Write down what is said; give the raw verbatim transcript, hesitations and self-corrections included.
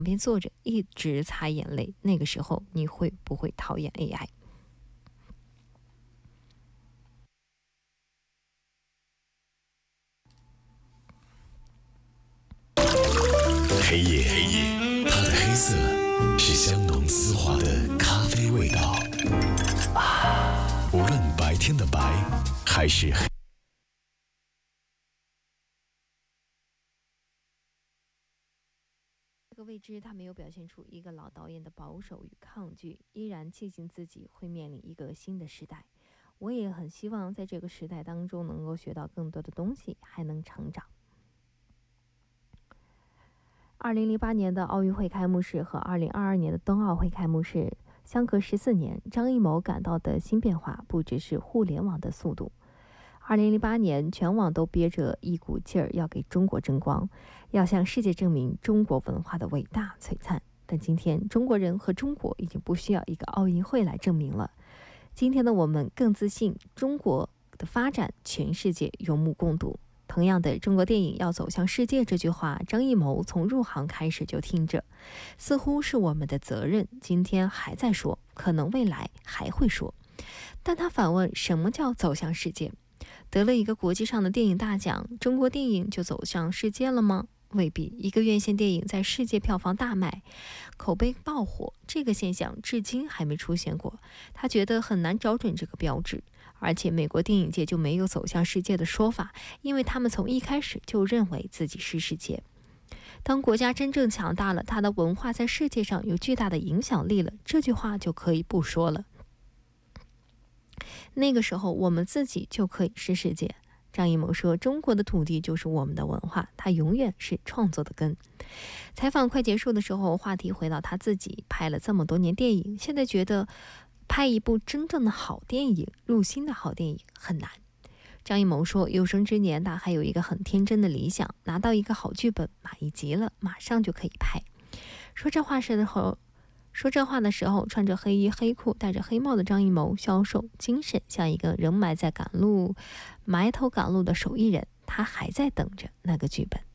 边坐着一直擦眼泪，那个时候你会不会讨厌 A I？ 黑夜，黑夜，它的黑色是香浓丝滑的咖啡味道啊，无论白天的白还是黑。 这个未知，他没有表现出一个老导演的保守与抗拒，依然庆幸自己会面临一个新的时代。我也很希望在这个时代当中能够学到更多的东西，还能成长。二零零八年的奥运会开幕式和二零二二年的冬奥会开幕式相隔十四年，张艺谋感到的新变化不只是互联网的速度。二零零八年，全网都憋着一股劲儿要给中国争光，要向世界证明中国文化的伟大璀璨。但今天，中国人和中国已经不需要一个奥运会来证明了。今天的我们更自信，中国的发展全世界有目共睹。同样的，中国电影要走向世界这句话，张艺谋从入行开始就听着，似乎是我们的责任。今天还在说，可能未来还会说。但他反问，什么叫走向世界？得了一个国际上的电影大奖，中国电影就走向世界了吗？未必。一个院线电影在世界票房大卖，口碑爆火，这个现象至今还没出现过。他觉得很难找准这个标志。而且美国电影界就没有走向世界的说法，因为他们从一开始就认为自己是世界。当国家真正强大了，它的文化在世界上有巨大的影响力了，这句话就可以不说了。那个时候我们自己就可以是世界。张艺谋说，中国的土地就是我们的文化，它永远是创作的根。采访快结束的时候，话题回到他自己拍了这么多年电影，现在觉得拍一部真正的好电影，入心的好电影很难。张艺谋说，有生之年他还有一个很天真的理想，拿到一个好剧本，满意极了，马上就可以拍。说这话时候说这话的时候，穿着黑衣黑裤戴着黑帽的张艺谋消瘦精神，像一个仍埋在赶路埋头赶路的手艺人，他还在等着那个剧本。